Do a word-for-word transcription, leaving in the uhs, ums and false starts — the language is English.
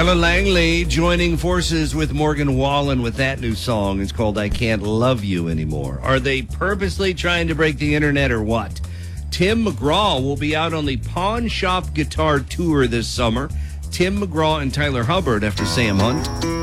Ella Langley joining forces with Morgan Wallen with that new song. It's called I Can't Love You Anymore. Are they purposely trying to break the internet or what? Tim McGraw will be out on the Pawn Shop Guitar Tour this summer. Tim McGraw and Tyler Hubbard after Sam Hunt.